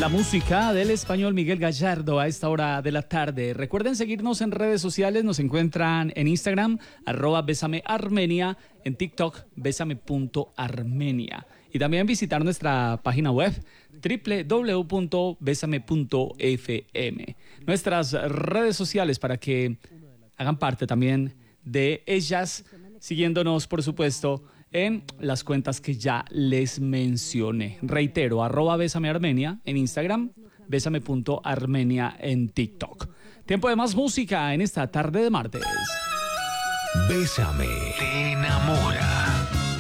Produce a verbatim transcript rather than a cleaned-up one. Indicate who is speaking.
Speaker 1: La música del español Miguel Gallardo a esta hora de la tarde. Recuerden seguirnos en redes sociales, nos encuentran en Instagram, arroba Bésame Armenia, en TikTok, bésame punto armenia. Y también visitar nuestra página web, doble u doble u doble u punto bésame punto efe eme. Nuestras redes sociales para que hagan parte también de ellas, siguiéndonos, por supuesto, en las cuentas que ya les mencioné. Reitero, arroba Bésame Armenia en Instagram, bésame punto armenia en TikTok. Tiempo de más música en esta tarde de martes.
Speaker 2: Bésame te enamora.